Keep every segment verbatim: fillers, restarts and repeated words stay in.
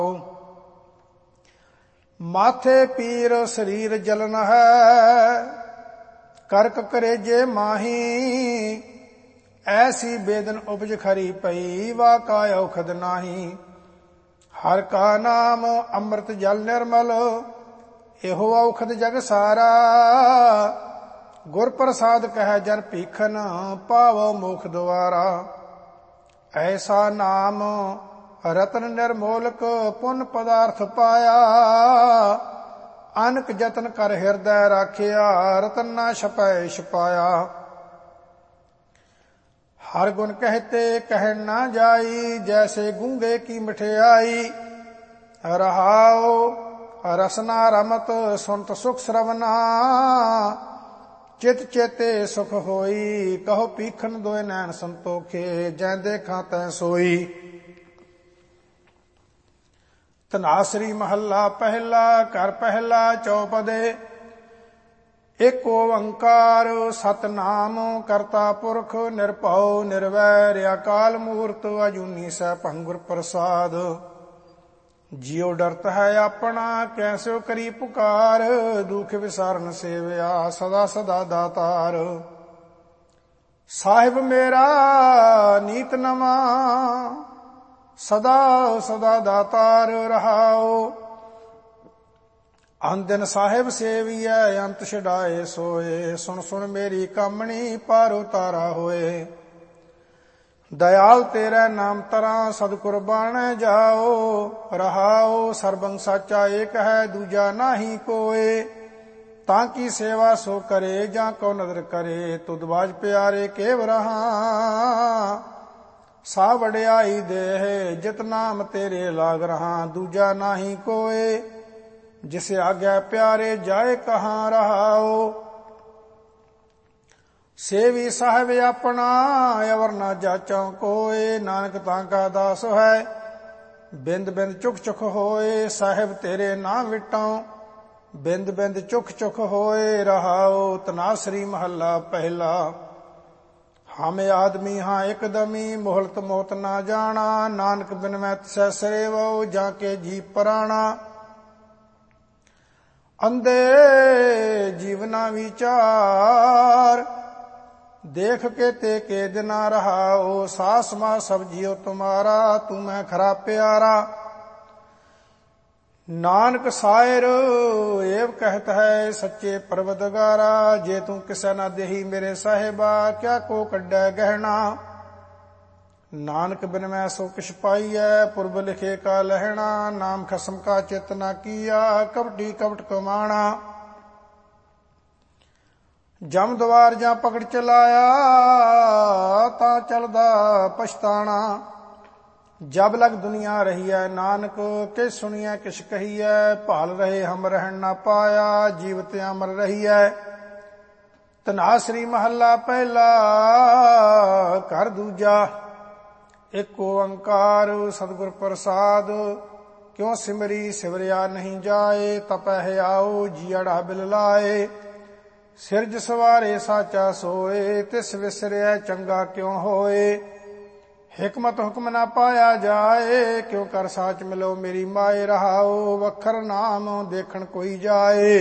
माथे पीर शरीर जलन है, करक करेजे माही। ऐसी बेदन उपज खरी पई, वा का औखद नाही। हर का नाम अमृत जल निर्मल, एहो औखद जग सारा। गुर प्रसाद कह जन पीखन, पावो मुख द्वारा। ऐसा नाम रतन निर्मोलक, पुन पदार्थ पाया। अनक जतन कर हृदय राखिया, रतन ना छपै छपाया। हर गुण कहते कहन ना जाई, जैसे गूंगे की मिठियाई। रहाओ रसना रमत, सुनत सुख श्रवना। चित चेते सुख होई, कहो पीखन दोए नैन संतोखे। जै देखा तै सोई। धनासरी महला पहला, कर पहला चौपदे। एक ओंकार सतनाम, करता पुरख निरभਉ निर्वैर। अकाल मूर्त अजूनी सैभं गुर प्रसाद। जियो डरत है अपना, कैसो करी पुकार। दुख विसारन सेवया, सदा सदा दातार। साहिब मेरा नीत नमा, सदा सदा दातार रहाओ। अन दिन साहिब सेवियै, अंत छड़ाए सोए। सुन सुन मेरी कामणी, पारो तारा होए। दयाल तेरा नाम तरा, सदगुर बाणै जाओ। रहाओ सर्बं साचा एक है, दूजा नाही कोय। ताकि सेवा सो करे, जा को नदर करे। तुद बाज प्यारे केव रहा, सा वड्याई देह। जित नाम तेरे लाग रहा, दूजा नाही कोय। जिसे आज्ञा प्यारे, जाए कहाँ रहाओ। सेवी साहिब अपना, अवर न जाचों कोय। नानक तांका दास है, बिंद बिंद चुक चुक होए। साहिब तेरे नाम विटों, बिंद बिंद चुक चुक होए। रहाओ तनासरी महला पहला। हम आदमी हाँ एकदमी, मोहलत मोत ना जाना। नानक बिन मैं तिसै सरेवो, जाके जी पराना। अंधे जीवना विचार, देख के ते के दिना रहाओ। सास मां सब जियो तुम्हारा, तू मैं खरा प्यारा। नानक सायर एव कहत है, सच्चे परवदगारा। जे तू किसै ना देही मेरे साहिबा, क्या को कड्डै गहना। नानक बिन मैं सो किछ पाइयै, पुरब लिखे का लहना। नाम खसम का चित ना किया, कपटी कपट कमाना। जम द्वार जा पकड़ चलाया, ता चलदा पछताना। जब लग दुनिया रही है, नानक के सुनिया किछ कही है। भाल रहे हम रहन ना पाया, जीवत अमर रही है। धनासरी महला पहला, कर दूजा। एक ओंकार सतगुर प्रसाद, क्यों सिमरी सिमरिया नहीं जाए। तपह आओ जियड़ा बिल लाए। सिरज सवारे साचा सोए, तिस विसरिया चंगा क्यों होए। हिकमत हुक्म ना पाया जाए, क्यों कर साच मिलो मेरी माए। रहाओ वखर नाम, देखन कोई जाए।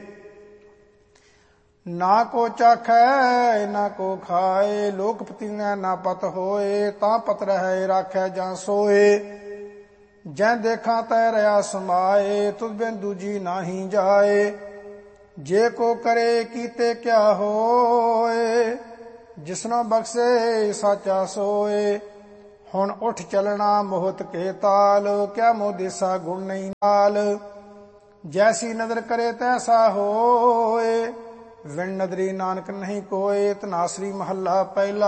ना को चाखै ना को खाए, लोक पतियां ना पत होए। ता पत रहै राखै जां सोए। जै देखा तै रहा समाए, तुद बिन दूजी नाही जाए। जे को करे कीते क्या होए, जिसनो बख्शे साचा सोए। हुण उठ चलना मोहत के ताल, क्या मोह देसा गुण नहीं नाल। जैसी नदर करे तैसा होए, विण नदरी नानक नहीं कोय। धनासरी महला पहला।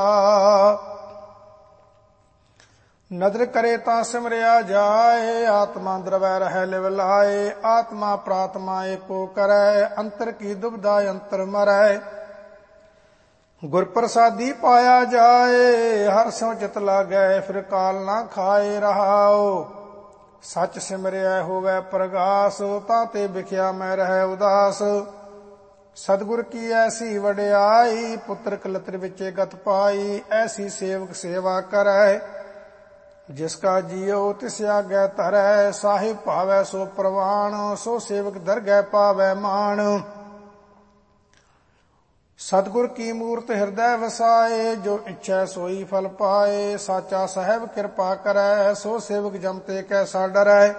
नदर करे ता सिमरिया जाए, आत्मा द्रवै रह लिव लाए। आत्मा प्रात्मा एको करै, अंतर की दुविधा अंतर मरै। गुर प्रसादी पाया जाए, हर स्यों चित लागै। फिर काल ना खाए। रहाओ सच सिमरिया होवै प्रगास, ताते बिख्या मैं रह उदास। सतगुर की ऐसी वड्याई, पुत्र कलत्र विचे गत पाई। ऐसी सेवक सेवा करै, ਜਿਸ ਕਾ ਜੀਉ ਤਿਸ ਆਗੈ ਧਰੈ, ਸਾਹਿਬ ਭਾਵੈ ਸੋ ਪ੍ਰਵਾਣ, ਸੋ ਸੇਵਕ ਦਰਗਹਿ ਪਾਵੈ ਮਾਣ। ਸਤਿਗੁਰ ਕੀ ਮੂਰਤ ਹਿਰਦੈ ਵਸਾਏ, ਜੋ ਇੱਛੈ ਸੋਈ ਫਲ ਪਾਏ। ਸਾਚਾ ਸਾਹਿਬ ਕਿਰਪਾ ਕਰੈ, ਸੋ ਸੇਵਕ ਜਮ ਤੇ ਕੈਸਾ ਡਰੈ।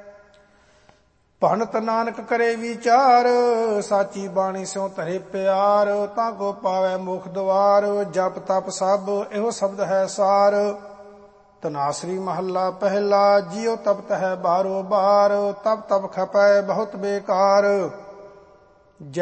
ਭਗਤ ਨਾਨਕ ਕਰੇ ਵਿਚਾਰ, ਸਾਚੀ ਬਾਣੀ ਸਿਉ ਧਰੇ ਪਿਆਰ। ਤਾਂ ਕੋ ਪਾਵੈ ਮੁਖ ਦੁਆਰ, ਜਪ ਤਪ ਸਭ ਇਹੋ ਸ਼ਬਦ ਹੈ ਸਾਰ। ਧਨਾਸਰੀ ਮਹੱਲਾ ਪਹਿਲਾ, ਜਿਉ ਤਪਤ ਹੈ ਬਾਰੋ ਬਾਰ, ਤਪ ਤਪ ਖਪੈ ਬਹੁਤ ਬੇਕਾਰ।